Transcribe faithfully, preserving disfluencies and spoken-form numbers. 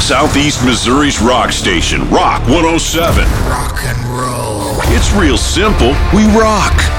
Southeast Missouri's rock station, Rock one oh seven. Rock and roll. It's real simple. We rock.